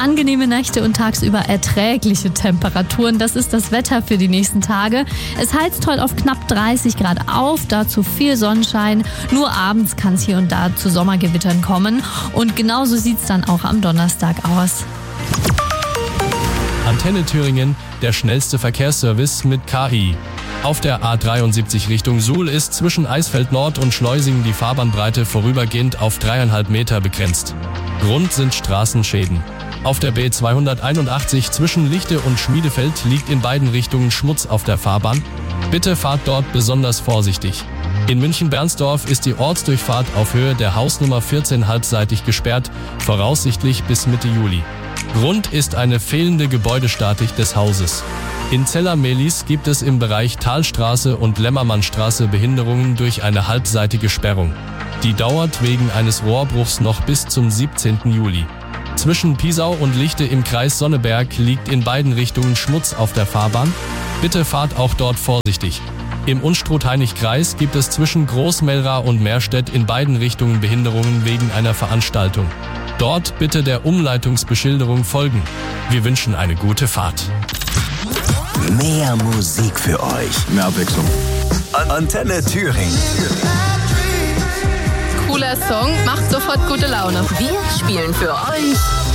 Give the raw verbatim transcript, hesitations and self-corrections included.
angenehme Nächte und tagsüber erträgliche Temperaturen. Das ist das Wetter für die nächsten Tage. Es heizt heute auf knapp dreißig Grad auf, dazu viel Sonnenschein. Nur abends kann es hier und da zu Sommergewittern kommen. Und genauso sieht es dann auch am Donnerstag aus. Antenne Thüringen, der schnellste Verkehrsservice mit K I. Auf der A dreiundsiebzig Richtung Suhl ist zwischen Eisfeld Nord und Schleusingen die Fahrbahnbreite vorübergehend auf dreieinhalb Meter begrenzt. Grund sind Straßenschäden. Auf der B zweihunderteinundachtzig zwischen Lichte und Schmiedefeld liegt in beiden Richtungen Schmutz auf der Fahrbahn. Bitte fahrt dort besonders vorsichtig. In München-Bernsdorf ist die Ortsdurchfahrt auf Höhe der Hausnummer vierzehn halbseitig gesperrt, voraussichtlich bis Mitte Juli. Grund ist eine fehlende Gebäudestatik des Hauses. In Zeller-Mehlis gibt es im Bereich Talstraße und Lämmermannstraße Behinderungen durch eine halbseitige Sperrung. Die dauert wegen eines Rohrbruchs noch bis zum siebzehnten Juli. Zwischen Piesau und Lichte im Kreis Sonneberg liegt in beiden Richtungen Schmutz auf der Fahrbahn. Bitte fahrt auch dort vorsichtig. Im Unstrut-Hainich-Kreis gibt es zwischen Großmelra und Meerstedt in beiden Richtungen Behinderungen wegen einer Veranstaltung. Dort bitte der Umleitungsbeschilderung folgen. Wir wünschen eine gute Fahrt. Mehr Musik für euch. Mehr Abwechslung. Antenne Thüringen. Cooler Song, macht sofort gute Laune. Wir spielen für euch